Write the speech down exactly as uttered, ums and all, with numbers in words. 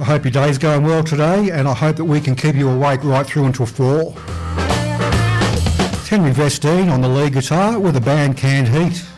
hope your day's going well today, and I hope that we can keep you awake right through until four. It's Henry Vestine on the lead guitar with the band Canned Heat.